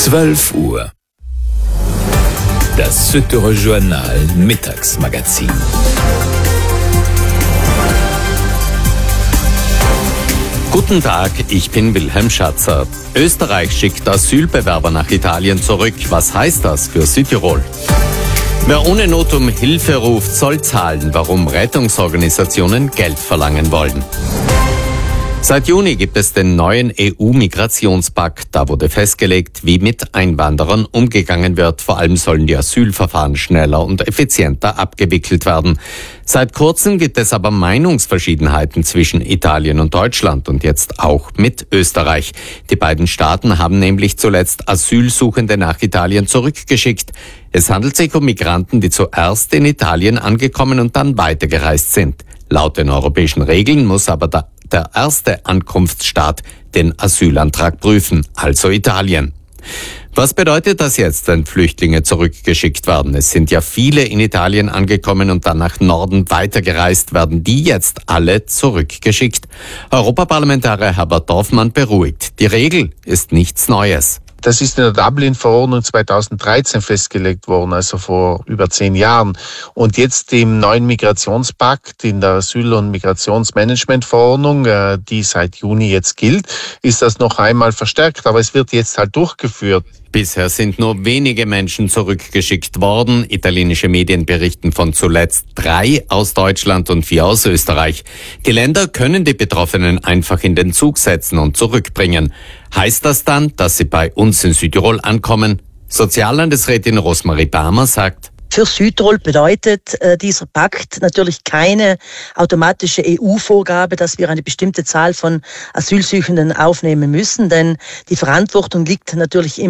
12 Uhr. Das Süddeutsche Journal Mittagsmagazin. Guten Tag, ich bin Wilhelm Schatzer. Österreich schickt Asylbewerber nach Italien zurück. Was heißt das für Südtirol? Wer ohne Not um Hilfe ruft, soll zahlen, warum Rettungsorganisationen Geld verlangen wollen. Seit Juni gibt es den neuen EU-Migrationspakt. Da wurde festgelegt, wie mit Einwanderern umgegangen wird. Vor allem sollen die Asylverfahren schneller und effizienter abgewickelt werden. Seit kurzem gibt es aber Meinungsverschiedenheiten zwischen Italien und Deutschland und jetzt auch mit Österreich. Die beiden Staaten haben nämlich zuletzt Asylsuchende nach Italien zurückgeschickt. Es handelt sich um Migranten, die zuerst in Italien angekommen und dann weitergereist sind. Laut den europäischen Regeln muss aber der erste Ankunftsstaat den Asylantrag prüfen, also Italien. Was bedeutet das jetzt, wenn Flüchtlinge zurückgeschickt werden? Es sind ja viele in Italien angekommen und dann nach Norden weitergereist. Werden die jetzt alle zurückgeschickt? Europaparlamentarier Herbert Dorfmann beruhigt. Die Regel ist nichts Neues. Das ist in der Dublin-Verordnung 2013 festgelegt worden, also vor über 10 Jahren. Und jetzt im neuen Migrationspakt, in der Asyl- und Migrationsmanagementverordnung, die seit Juni jetzt gilt, ist das noch einmal verstärkt. Aber es wird jetzt halt durchgeführt. Bisher sind nur wenige Menschen zurückgeschickt worden. Italienische Medien berichten von zuletzt 3 aus Deutschland und 4 aus Österreich. Die Länder können die Betroffenen einfach in den Zug setzen und zurückbringen. Heißt das dann, dass sie bei uns in Südtirol ankommen? Soziallandesrätin Rosmarie Barmer sagt: Für Südtirol bedeutet dieser Pakt natürlich keine automatische EU-Vorgabe, dass wir eine bestimmte Zahl von Asylsuchenden aufnehmen müssen, denn die Verantwortung liegt natürlich